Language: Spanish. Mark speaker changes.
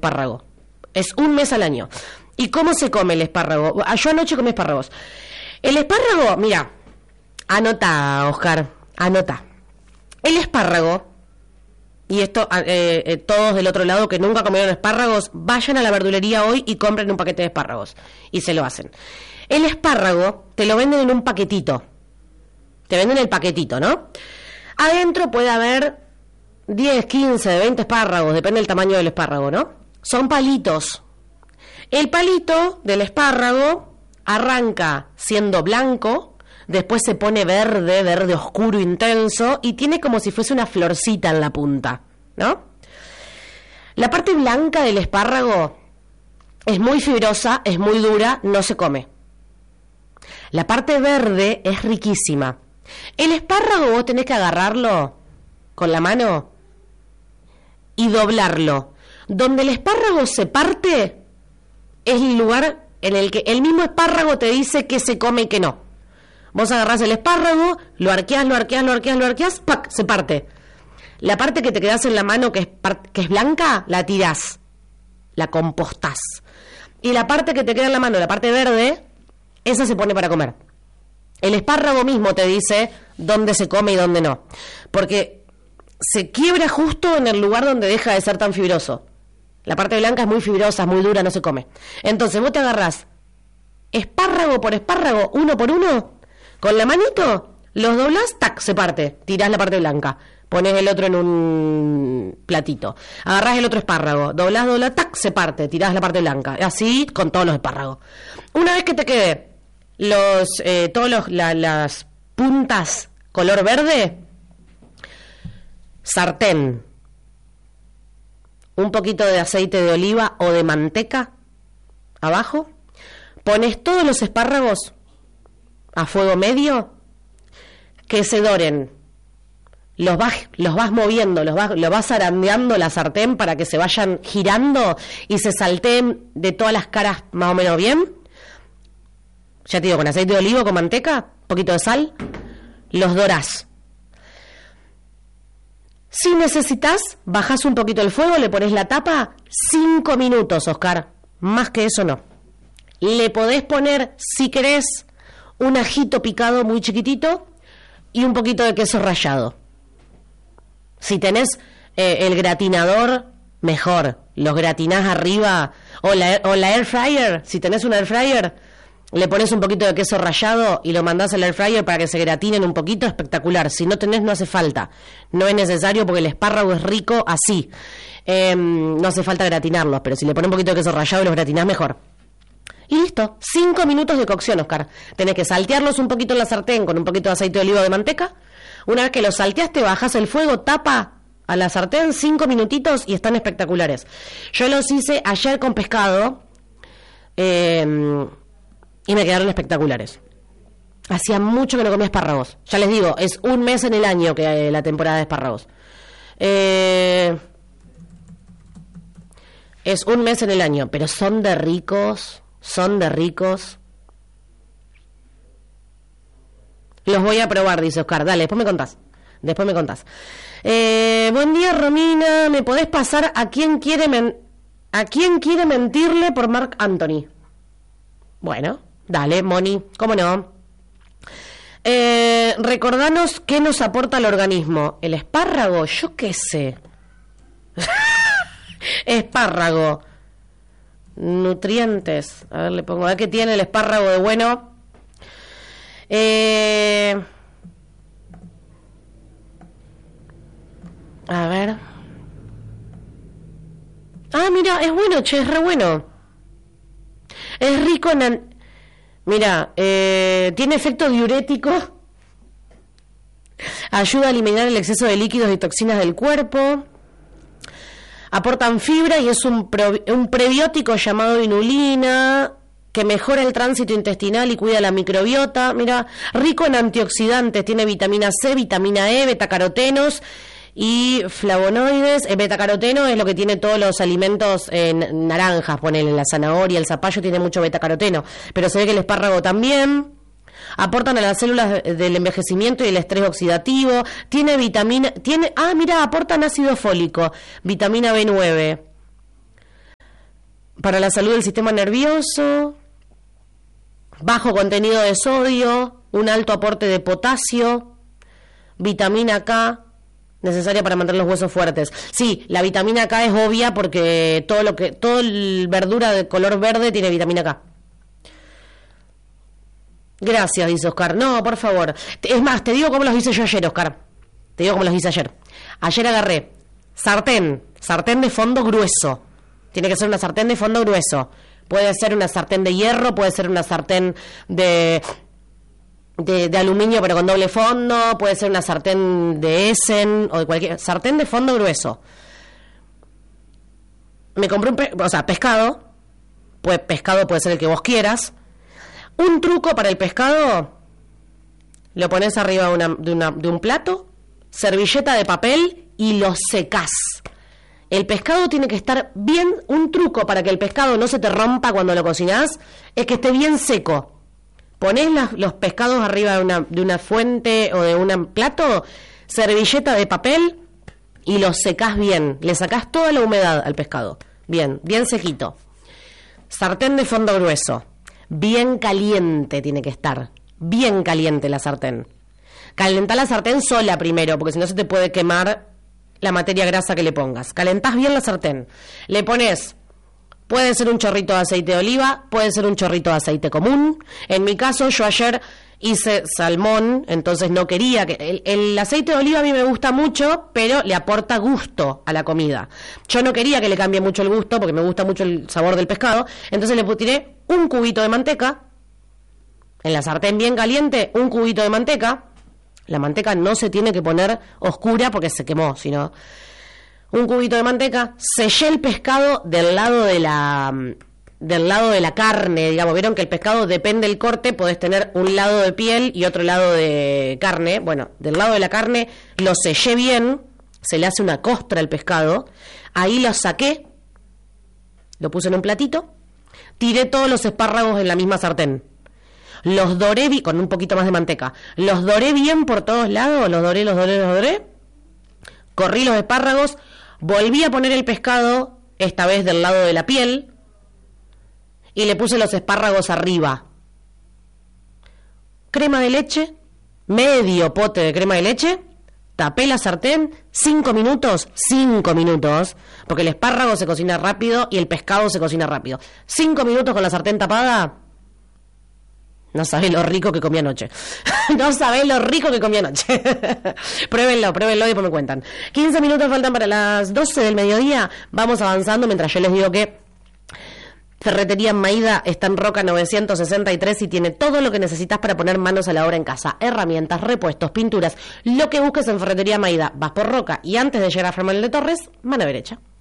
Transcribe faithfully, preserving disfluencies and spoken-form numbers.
Speaker 1: espárrago. Es un mes al año. ¿Y cómo se come el espárrago? Yo anoche comí espárragos. El espárrago, mira, anota, Oscar, anota. El espárrago, y esto, eh, eh, todos del otro lado que nunca comieron espárragos, vayan a la verdulería hoy y compren un paquete de espárragos. Y se lo hacen. El espárrago te lo venden en un paquetito. Te venden el paquetito, ¿no? Adentro puede haber diez, quince, veinte espárragos, depende del tamaño del espárrago, ¿no? Son palitos. El palito del espárrago arranca siendo blanco, después se pone verde, verde oscuro, intenso, y tiene como si fuese una florcita en la punta, ¿no? La parte blanca del espárrago es muy fibrosa, es muy dura, no se come. La parte verde es riquísima. El espárrago vos tenés que agarrarlo con la mano y doblarlo. Donde el espárrago se parte es el lugar en el que el mismo espárrago te dice que se come y que no. Vos agarrás el espárrago, lo arqueás, lo arqueás, lo arqueás, lo arqueás, ¡pac!, se parte. La parte que te quedás en la mano que es, que es blanca, la tirás, la compostás. Y la parte que te queda en la mano, la parte verde, esa se pone para comer. El espárrago mismo te dice dónde se come y dónde no. Porque se quiebra justo en el lugar donde deja de ser tan fibroso. La parte blanca es muy fibrosa, es muy dura, no se come. Entonces vos te agarrás espárrago por espárrago, uno por uno, con la manito, los doblás, tac, se parte, tirás la parte blanca, ponés el otro en un platito, agarrás el otro espárrago, doblás, doblás, tac, se parte, tirás la parte blanca, así con todos los espárragos. Una vez que te quede los, eh, todos los, la, las puntas color verde, sartén, un poquito de aceite de oliva o de manteca abajo, pones todos los espárragos a fuego medio, que se doren, los vas, los vas moviendo, los vas, los vas zarandeando la sartén para que se vayan girando y se salteen de todas las caras más o menos bien. Ya te digo, con aceite de oliva, con manteca, un poquito de sal, los dorás. Si necesitas, bajás un poquito el fuego, le pones la tapa, cinco minutos, Oscar, más que eso no. Le podés poner, si querés, un ajito picado muy chiquitito y un poquito de queso rallado. Si tenés eh, el gratinador, mejor, los gratinás arriba, o la, o la air fryer, si tenés una air fryer, le pones un poquito de queso rallado y lo mandás al air fryer para que se gratinen un poquito, espectacular. Si no tenés, no hace falta, no es necesario porque el espárrago es rico así, eh, no hace falta gratinarlos, pero si le pones un poquito de queso rallado y los gratinás, mejor. Y listo, cinco minutos de cocción, Oscar. Tenés que saltearlos un poquito en la sartén con un poquito de aceite de oliva o de manteca. Una vez que los salteaste, bajás el fuego, tapa a la sartén, cinco minutitos y están espectaculares. Yo los hice ayer con pescado eh, y me quedaron espectaculares. Hacía mucho que no comía espárragos. Ya les digo, es un mes en el año que hay la temporada de espárragos. Eh, es un mes en el año, pero son de ricos... Son de ricos. Los voy a probar, dice Oscar. Dale, después me contás. Después me contás. Eh, buen día, Romina. ¿Me podés pasar a quién quiere men- a quién quiere mentirle por Marc Anthony? Bueno, dale, Moni. ¿Cómo no? Eh, recordanos qué nos aporta al organismo. El espárrago, yo qué sé. Espárrago. Nutrientes, a ver, le pongo, a ver qué tiene el espárrago de bueno. Eh, a ver. Ah, mira, es bueno, che, es re bueno. Es rico en... An- mira, eh, tiene efecto diurético. Ayuda a eliminar el exceso de líquidos y toxinas del cuerpo. Aportan fibra y es un, pro, un prebiótico llamado inulina que mejora el tránsito intestinal y cuida la microbiota. Mira, rico en antioxidantes, tiene vitamina C, vitamina E, betacarotenos y flavonoides. El betacaroteno es lo que tiene todos los alimentos en naranjas, ponele, la zanahoria, el zapallo tiene mucho betacaroteno, pero se ve que el espárrago también. Aportan a las células del envejecimiento y el estrés oxidativo. Tiene vitamina... tiene Ah, mira, aportan ácido fólico, vitamina B nueve. para la salud del sistema nervioso, bajo contenido de sodio, un alto aporte de potasio, vitamina K, necesaria para mantener los huesos fuertes. Sí, la vitamina K es obvia porque todo lo que todo el verdura de color verde tiene vitamina K. Gracias, dice Oscar. No, por favor. Es más, te digo cómo los hice yo ayer, Oscar. Te digo cómo los hice ayer. Ayer agarré sartén, sartén de fondo grueso. Tiene que ser una sartén de fondo grueso. Puede ser una sartén de hierro, puede ser una sartén de, de, de aluminio pero con doble fondo, puede ser una sartén de Essen o de cualquier... Sartén de fondo grueso. Me compré un... Pe... O sea, pescado. Pues pescado puede ser el que vos quieras. Un truco para el pescado, lo pones arriba de, una, de, una, de un plato, servilleta de papel y lo secás. El pescado tiene que estar bien, un truco para que el pescado no se te rompa cuando lo cocinás, es que esté bien seco. Ponés las, los pescados arriba de una, de una fuente o de un plato, servilleta de papel y los secás bien. Le sacás toda la humedad al pescado. Bien, bien sequito. Sartén de fondo grueso. Bien caliente tiene que estar. Bien caliente la sartén. Calentá la sartén sola primero, porque si no se te puede quemar la materia grasa que le pongas. Calentás bien la sartén. Le pones, puede ser un chorrito de aceite de oliva, puede ser un chorrito de aceite común. En mi caso, yo ayer hice salmón, entonces no quería que... El, el aceite de oliva a mí me gusta mucho, pero le aporta gusto a la comida. Yo no quería que le cambie mucho el gusto, porque me gusta mucho el sabor del pescado. Entonces le tiré un cubito de manteca. En la sartén bien caliente, un cubito de manteca. La manteca no se tiene que poner oscura porque se quemó, sino... Un cubito de manteca. Sellé el pescado del lado de la... del lado de la carne, digamos. Vieron que el pescado depende del corte, podés tener un lado de piel y otro lado de carne. Bueno, del lado de la carne lo sellé bien, se le hace una costra al pescado, ahí lo saqué, lo puse en un platito, tiré todos los espárragos en la misma sartén, los doré vi- con un poquito más de manteca, los doré bien por todos lados, los doré, los doré, los doré, corrí los espárragos, volví a poner el pescado, esta vez del lado de la piel, y le puse los espárragos arriba. Crema de leche, medio pote de crema de leche, tapé la sartén, cinco minutos, cinco minutos, porque el espárrago se cocina rápido y el pescado se cocina rápido. Cinco minutos con la sartén tapada, no sabés lo rico que comí anoche. No sabés lo rico que comí anoche. Pruébenlo, pruébenlo y después me cuentan. quince minutos faltan para las doce del mediodía, vamos avanzando mientras yo les digo que Ferretería Maida está en Roca novecientos sesenta y tres y tiene todo lo que necesitas para poner manos a la obra en casa. Herramientas, repuestos, pinturas, lo que busques en Ferretería Maida. Vas por Roca y antes de llegar a Fermán de Torres, mano derecha.